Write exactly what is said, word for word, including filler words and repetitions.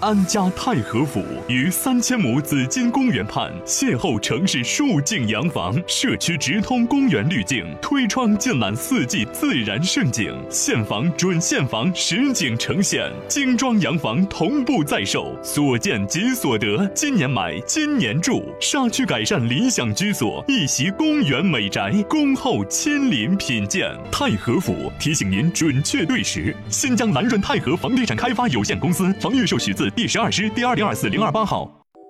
安家太和府于三千亩紫金公园畔，邂逅城市数景洋房，社区直通公园滤镜，推窗尽览四季自然盛景，现房准现房实景呈现，精装洋房同步在售，所见即所得，今年买今年住，沙区改善理想居所，一席公园美宅，恭候亲临品鉴。太和府提醒您准确对时。新疆蓝润太和房地产开发有限公司房预售许字第十二师第二零二四零二八号。